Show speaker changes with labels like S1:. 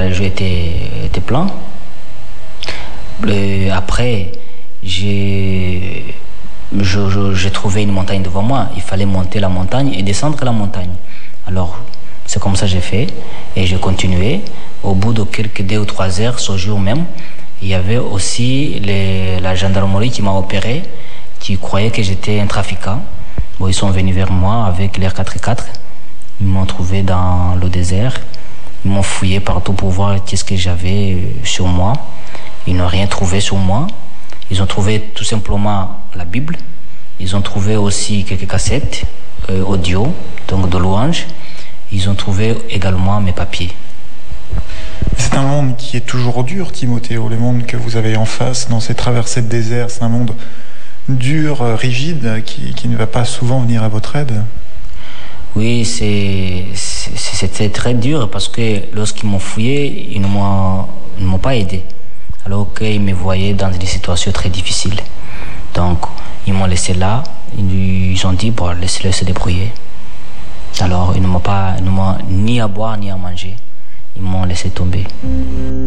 S1: jeu était plein. Après, j'ai trouvé une montagne devant moi. Il fallait monter la montagne et descendre la montagne. Alors, c'est comme ça que j'ai fait et j'ai continué. Au bout de 2 ou 3 heures, ce jour même, il y avait aussi la gendarmerie qui m'a opéré, qui croyait que j'étais un trafiquant. Bon, ils sont venus vers moi avec leur 4x4. Ils m'ont trouvé dans le désert. Ils m'ont fouillé partout pour voir qu'est-ce que j'avais sur moi. Ils n'ont rien trouvé sur moi. Ils ont trouvé tout simplement la Bible. Ils ont trouvé aussi quelques cassettes audio, donc de louanges. Ils ont trouvé également mes papiers.
S2: C'est un monde qui est toujours dur, Timothéo. Le monde que vous avez en face dans ces traversées de désert, c'est un monde dur, rigide, qui ne va pas souvent venir à votre aide.
S1: Oui, c'était très dur parce que lorsqu'ils m'ont fouillé, ils ne m'ont pas aidé. Alors qu'ils me voyaient dans des situations très difficiles. Donc, ils m'ont laissé là. Ils ont dit, bon, laissez-le se débrouiller. Alors, ils ne m'ont ni à boire ni à manger. Ils m'ont laissé tomber.